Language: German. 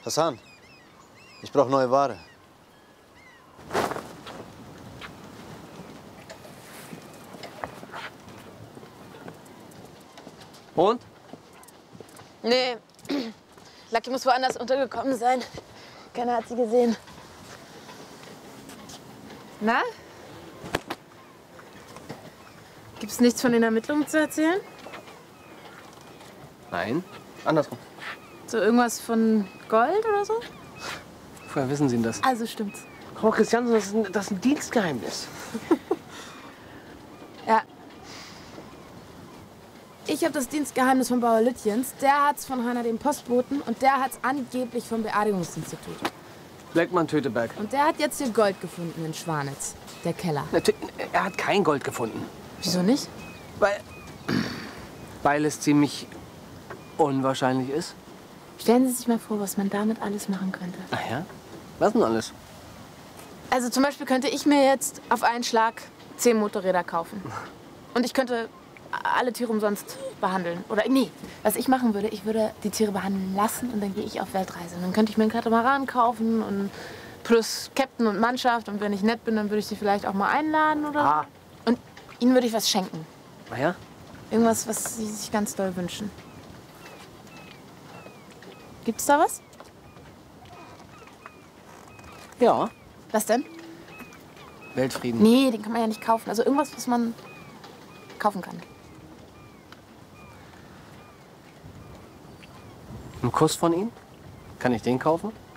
Hassan, ich brauche neue Ware. Und? Nee, Lucky muss woanders untergekommen sein. Keiner hat sie gesehen. Na? Gibt's nichts von den Ermittlungen zu erzählen? Nein, andersrum. So irgendwas von Gold oder so? Woher wissen Sie denn das? Also stimmt's. Frau Christiansen, das ist ein Dienstgeheimnis. Ja. Ich habe das Dienstgeheimnis von Bauer Lütjens. Der hat's von Heiner dem Postboten und der hat's angeblich vom Beerdigungsinstitut. Bleckmann Töteberg. Und der hat jetzt hier Gold gefunden in Schwanitz. Der Keller. Er hat kein Gold gefunden. Wieso nicht? Weil es ziemlich unwahrscheinlich ist. Stellen Sie sich mal vor, was man damit alles machen könnte. Ach ja? Was denn alles? Also zum Beispiel könnte ich mir jetzt auf einen Schlag 10 Motorräder kaufen. Und ich könnte alle Tiere umsonst behandeln. Oder nee, was ich machen würde, ich würde die Tiere behandeln lassen und dann gehe ich auf Weltreise. Und dann könnte ich mir einen Katamaran kaufen und plus Captain und Mannschaft. Und wenn ich nett bin, dann würde ich sie vielleicht auch mal einladen oder Ah. Und ihnen würde ich was schenken. Na ja? Irgendwas, was sie sich ganz doll wünschen. Gibt's da was? Ja. Was denn? Weltfrieden. Nee, den kann man ja nicht kaufen. Also irgendwas, was man kaufen kann. Ein Kuss von Ihnen? Kann ich den kaufen?